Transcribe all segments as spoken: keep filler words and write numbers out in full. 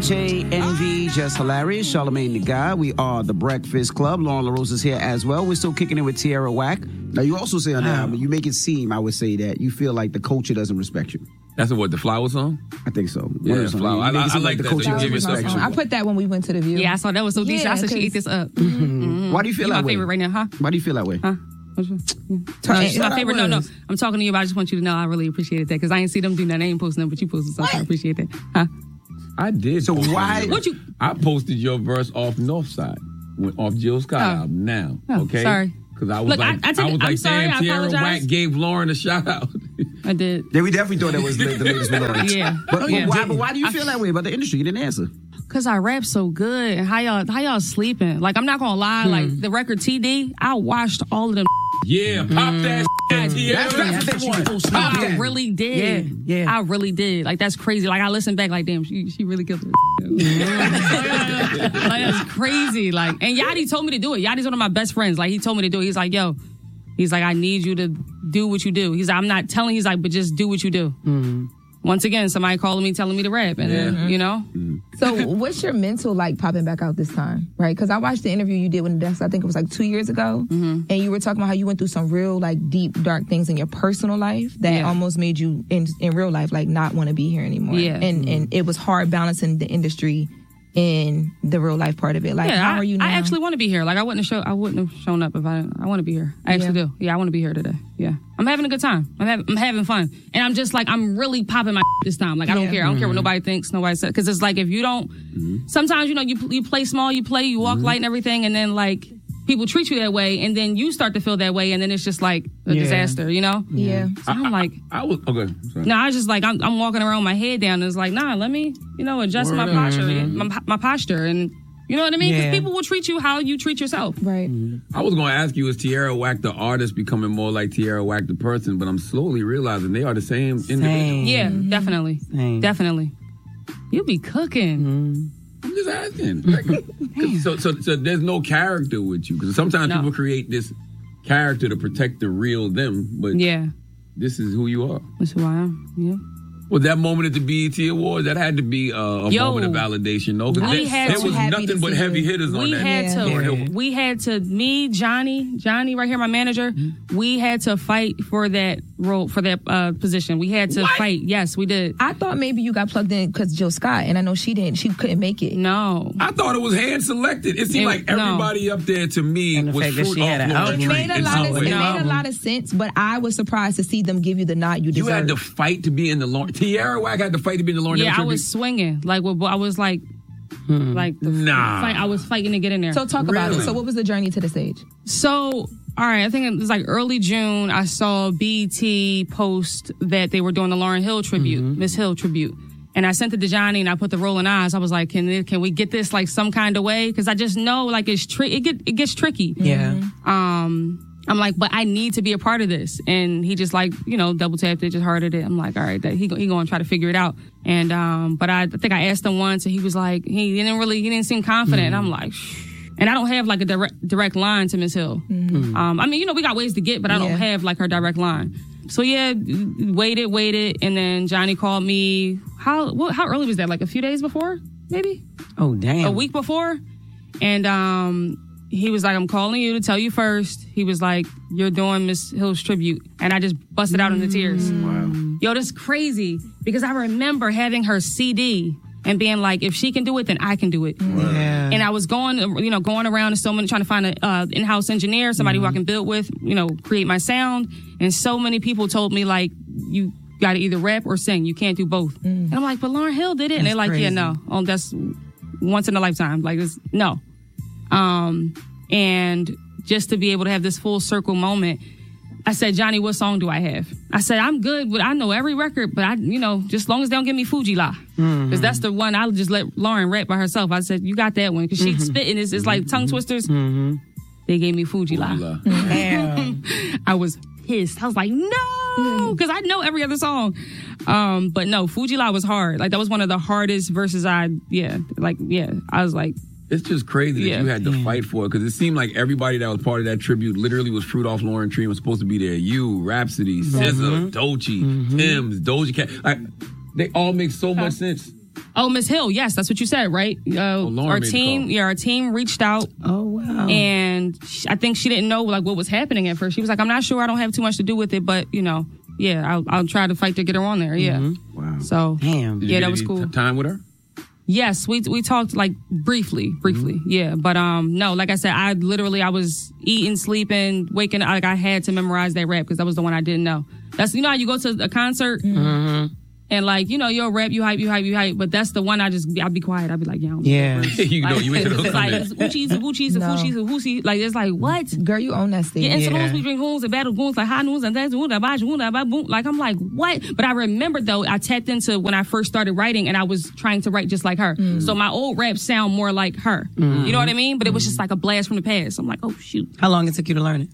J, Envy, Just Hilarious, Charlamagne the Guy. We are The Breakfast Club. Lauren LaRose is here as well. We're still kicking it with Tierra Whack. Now, you also say on the album, you make it seem, I would say, that you feel like the culture doesn't respect you. That's what, the Flower song? I think so. Yeah, Flower. I, I, I like the that. culture doesn't respect you. I put that when we went to the View. Yeah, I saw that was so decent. Yeah, I said she ate this up. Mm-hmm. Why do you feel you that my way? favorite right now, huh? Why do you feel that way? Huh? It's my favorite. No, no. I'm talking to you, but I just want you to know I really appreciated that because I ain't see them do nothing. I ain't posting them, but you posted something. I appreciate that. Huh? I did. So why? What you? I posted your verse off Northside, off Jill Scott Oh. album. Now, Oh, okay. Sorry. Because I was Look, like, I, I, take, I was I'm like, sorry, damn, I Tierra apologize. Whack gave Lauren a shout out. I did. Yeah, we definitely thought that was the, the latest with Lauren. Yeah. But, Yeah. but, why, but why do you feel that way about the industry? You didn't answer. Cause I rap so good. And how y'all, how y'all sleeping? Like I'm not gonna lie. Hmm. Like the record T D, I watched all of them. Yeah, pop that I, shit, Tierra. That's that's what they want. I really did. Yeah, yeah. I really did. Like that's crazy. Like I listened back, like damn, she she really killed it. Like that's crazy. Like and Yachty told me to do it. Yachty's one of my best friends. Like he told me to do it. He's like, yo, he's like, I need you to do what you do. He's like, I'm not telling. He's like, but just do what you do. Mm-hmm. Once again, somebody calling me, telling me to rap, and Yeah. then, you know. Mm-hmm. So what's your mental like popping back out this time, right? Because I watched the interview you did with Dex, I think it was like two years ago, Mm-hmm. and you were talking about how you went through some real like deep, dark things in your personal life that Yeah. almost made you in in real life like not want to be here anymore. Yeah. And and it was hard balancing the industry in the real life part of it. Like, Yeah, how I, are you now? I actually want to be here. Like I wouldn't have show, I wouldn't have shown up if I. I want to be here. I actually Yeah. do. Yeah, I want to be here today. Yeah, I'm having a good time. I'm having, I'm having fun, and I'm just like I'm really popping my this time. Like I don't Yeah. care. I don't care what nobody thinks. Nobody says because it's like if you don't. Sometimes you know you you play small, you play, you walk light and everything, and then like people treat you that way, and then you start to feel that way, and then it's just like a Yeah. disaster. You know. Yeah. So I'm like. I was okay. Sorry. No, I was just like I'm, I'm walking around with my head down. And it's like, nah, let me, you know, adjust my posture, my, my posture, and you know what I mean. Because Yeah. people will treat you how you treat yourself. Right. I was going to ask you, is Tierra Whack the artist becoming more like Tierra Whack the person? But I'm slowly realizing they are the same individual. Yeah, definitely, Same. definitely. You be cooking. I'm just asking. Like, 'cause so, so, so there's no character with you because sometimes No. people create this character to protect the real them, but Yeah, this is who you are. that's who I am. Yeah. Well, that moment at the B E T Awards, that had to be uh, a Yo. moment of validation, no? 'Cause We there, had there to- was happy nothing to but see heavy it. hitters on We that. had Yeah. to, Yeah. we had to, me, Johnny, Johnny, right here, my manager. We had to fight for that role, for that uh, position. We had to What? fight. Yes, we did. I thought maybe you got plugged in because Jill Scott, and I know she didn't. She couldn't make it. No. I thought it was hand selected. It seemed It- like no. everybody up there to me And the was fact that fruit she had off an Lauren album. It Tree made a in lot some of way. it No. made a lot of sense, but I was surprised to see them give you the nod you You deserve. had to fight to be in the Lauren. Tierra Whack had to fight to be in the Lauren Yeah, Hill I tribute. was swinging. Like, well, I was like, like, the Nah. fight, I was fighting to get in there. So talk about it. Really? So what was the journey to the stage? So, all right, I think it was like early June. I saw B E T post that they were doing the Lauryn Hill tribute, Miss Hill tribute. And I sent it to Johnny and I put the rolling eyes. I was like, can it, can we get this like some kind of way? Because I just know like it's tri- it get it gets tricky. Yeah. Um, I'm like, but I need to be a part of this. And he just like, you know, double tapped it, just hearted it. I'm like, all right, that he go, he going to try to figure it out. And um, but I, I think I asked him once, and he was like, he didn't really, he didn't seem confident. And I'm like, shh. And I don't have like a direct direct line to Miss Hill. Um, I mean, you know, we got ways to get, but I don't Yeah. have like her direct line. So yeah, waited, waited, and then Johnny called me. How what, how early was that? Like a few days before, maybe Oh, damn. a week before. And um, he was like, I'm calling you to tell you first. He was like, you're doing Miss Hill's tribute. And I just busted out into tears. Wow. Yo, that's crazy. Because I remember having her C D and being like, if she can do it, then I can do it. Yeah. And I was going, you know, going around and so many, trying to find an uh, in-house engineer, somebody who I can build with, you know, create my sound. And so many people told me, like, you got to either rap or sing. You can't do both. And I'm like, but Lauryn Hill did it. And they're like, yeah, crazy. no. Oh, that's once in a lifetime. Like, it's, no. Um, and just to be able to have this full circle moment, I said, Johnny, what song do I have? I said, I'm good with, I know every record, but I, you know, just as long as they don't give me Fuji La. Because that's the one I'll just let Lauren rap by herself. I said, you got that one. Because she's spitting, it's, it's like tongue twisters. They gave me Fuji La. Fuji La. Damn. I was pissed. I was like, no, because I know every other song. Um, but no, Fuji La was hard. Like, that was one of the hardest verses I, yeah, like, yeah. I was like, It's just crazy that Yeah. you had to fight for it because it seemed like everybody that was part of that tribute literally was fruit off Lauren Tree and was supposed to be there. You, Rhapsody, S Z A, Doechii, Tim's, Doja Cat. Like, they all make so much sense. Oh, Miss Hill. Yes, that's what you said, right? Uh, Lauren our made the team, call. yeah, our team reached out. Oh, wow. And she, I think she didn't know like what was happening at first. She was like, I'm not sure. I don't have too much to do with it, but you know, yeah, I'll, I'll try to fight to get her on there. Yeah. Mm-hmm. Wow. So Damn. Did you yeah, get that was any cool. t- time with her? Yes, we we talked like briefly, briefly, Mm-hmm. yeah. But um, no, like I said, I literally I was eating, sleeping, waking. Like I had to memorize that rap because that was the one I didn't know. That's you know how you go to a concert Mm-hmm. and like you know you'll rap, you hype, you hype, you hype. But that's the one I just I'd be quiet. I'd be like, yeah, I don't Yeah. You know, you ain't gonna it's come like in. it's Gucci's, Gucci's, No. Gucci's, Gucci's. Like it's like what? Girl, you own that stage. Yeah, in Yeah. saloons we drink goons and battle goons like high noons and that's like I'm like what? But I remember though I tapped into when I first started writing and I was trying to write just like her. So my old raps sound more like her. You know what I mean? But it was just like a blast from the past. I'm like, oh shoot, How long it took you to learn it?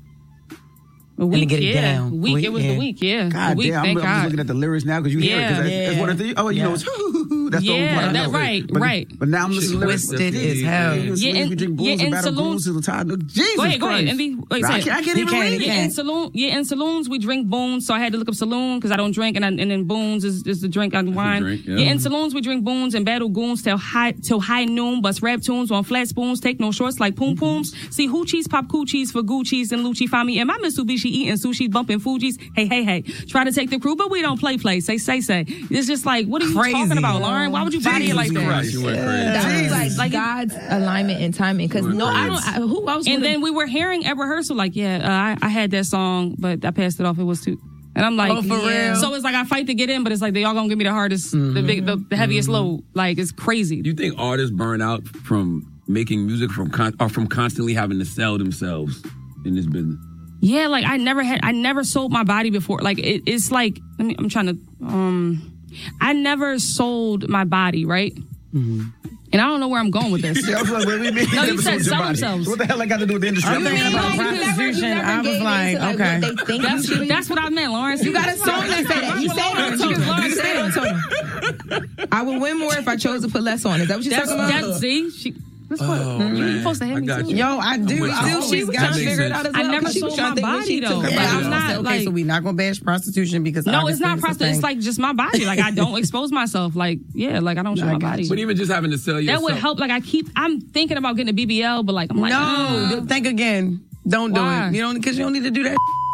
a week, to get it yeah, down. A week. Week, It was yeah. the week, yeah, God a week. damn, I'm, thank I'm just God. looking at the lyrics now because you hear it. Yeah. Cause that's, that's Yeah. one of the, oh, you Yeah. know, it's, that's the Yeah, only part I that- know. right, but, right. But now I'm listening to lyrics. Twisted as hell. Yeah, Yeah, in- we drink yeah, booze in and battle saloons- goons till the time. Jesus Go ahead, go ahead. Christ. And be, wait, I say can't, it. I can't He even can't, read he it. Yeah, can't. in saloon, yeah, in saloons we drink boons, so I had to look up saloon because I don't drink, and I, and then boons is, is the drink on wine. drink, yeah. yeah, in saloons we drink boons and battle goons till high till high noon, bust rap tunes on flat spoons, take no shorts like poom pooms. See hoochies, pop coochies for Gucci's and Lucci. Find me in my Mitsubishi eating sushi, bumping Fuji's. Hey, hey, hey, try to take the crew, but we don't play play. Say, say, say. It's just like, what are you Crazy. talking about, Lauren? Why would you body it like Jesus that? Christ, you went crazy. That was Jesus. like, God's alignment and timing. Because no, I don't. I, who else? And would've- then we were hearing at rehearsal, like, yeah, uh, I, I had that song, but I passed it off. It was too. And I'm like, Oh, for Yeah. real? so it's like I fight to get in, but it's like they all gonna give me the hardest, the big, the, the heaviest load. Like it's crazy. Do you think artists burn out from making music from con- or from constantly having to sell themselves in this business? Yeah, like I never had, I never sold my body before. Like it, it's like, let me, I'm trying to, um, I never sold my body, right? Mm-hmm. And I don't know where I'm going with this. Yeah, I was like, wait, wait, wait. No, you Never said sold your sell body. themselves. What the hell I got to do with the industry? I'm thinking about You never- you prostitution. never I was gave like, into, okay. what they think That's, you should be. that's what I meant, Lawrence. You got a song that say that. You say it on totem. You say it on totem. I would win more if I chose to put less on. Is that what you're That's, talking about? that's, see, she, that's what, Oh, you're man. supposed to have I me got too. you. Yo, I do. I'm with- I I'm always with- got that to makes figure it sense. out as I well. never 'cause she was sold trying to my think when she body, took though. her Like, body I'm off. not, I said, okay, like- so we not gonna bash prostitution because No, it's obviously not a prostitution. It's thing. like just my body. Like I don't expose myself. Like yeah, like I don't show I my got body. you. But even just having to sell That yourself. would help. Like I keep, I'm thinking about getting a B B L, but like I'm like, No, uh, think again. Don't do Why? it. You don't because you don't need to do that.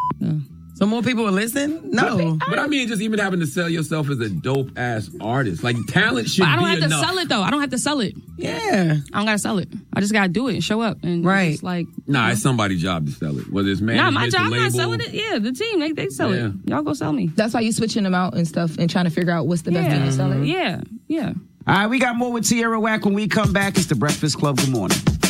So more people will listen. No, But I mean, just even having to sell yourself as a dope ass artist, like talent should but I don't be have enough. to sell it though. I don't have to sell it. yeah, I don't gotta sell it. I just gotta do it and show up and Right. Just like Nah, it's somebody's job to sell it. Whether it's nah, management, my the job. I'm label. not selling it. Yeah, the team they they sell Yeah. it. Y'all go sell me. That's why you switching them out and stuff and trying to figure out what's the best Yeah, thing to sell it. yeah, yeah. All right, we got more with Tierra Whack when we come back. It's the Breakfast Club. Good morning.